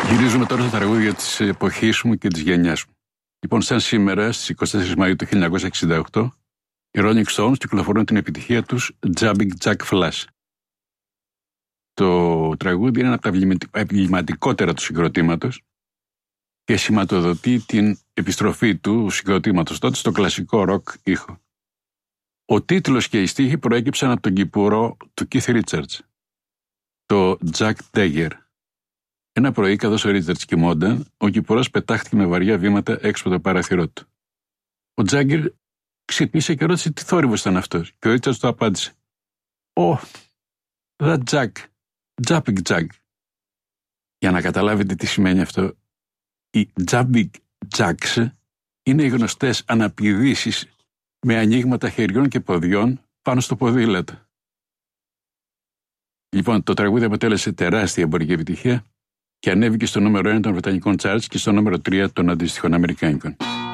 Γυρίζουμε τώρα στα τραγούδια της εποχής μου και της γενιάς μου. Λοιπόν, σαν σήμερα, στις 24 Μαΐου του 1968, οι Rolling Stones κυκλοφορούν την επιτυχία τους Jumping Jack Flash. Το τραγούδι είναι ένα από τα εμβληματικότερα του συγκροτήματος και σηματοδοτεί την επιστροφή του συγκροτήματος τότε στο κλασικό ροκ ήχο. Ο τίτλος και οι στίχοι προέκυψαν από τον κυπουρό του Keith Richards, το Jack Dagger. Ένα πρωί, καθώς ο Richards κοιμόταν, ο κυπουρός πετάχτηκε με βαριά βήματα έξω από το παράθυρό του. Ο Jagger ξυπνήσε και ρώτησε τι θόρυβος ήταν αυτός, και ο Richards του απάντησε: «Oh, that Jack, Jumping Jack». Για να καταλάβετε τι σημαίνει αυτό, οι Jumping Jacks είναι οι γνωστές αναπηδήσεις με ανοίγματα χεριών και ποδιών πάνω στο ποδήλατο. Λοιπόν, το τραγούδι αποτέλεσε τεράστια εμπορική επιτυχία και ανέβηκε στο νούμερο 1 των βρετανικών charts και στο νούμερο 3 των αντίστοιχων αμερικάνικων.